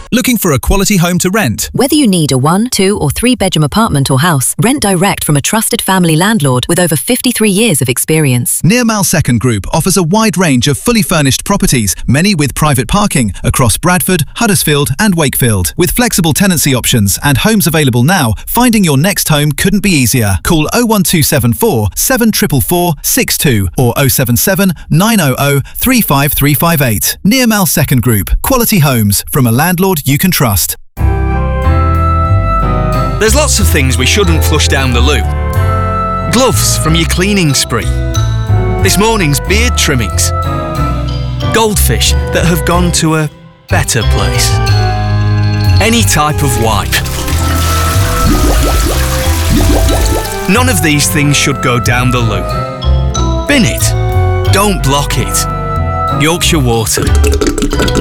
Looking for a quality home to rent? Whether you need a 1, 2 or 3 bedroom apartment or house, rent direct from a trusted family landlord with over 53 years of experience. Nearmal Second Group offers a wide range of fully furnished properties, many with private parking, across Bradford, Huddersfield and Wakefield. With flexible tenancy options and homes available now, finding your next home couldn't be easier. Call 01274 7444 62 or 077 900 35358. Nearmal Second Group. Quality homes from a landlord you can trust. There's lots of things we shouldn't flush down the loo. Gloves from your cleaning spree. This morning's beard trimmings. Goldfish that have gone to a better place. Any type of wipe. None of these things should go down the loo. Bin it. Don't block it. Yorkshire Water.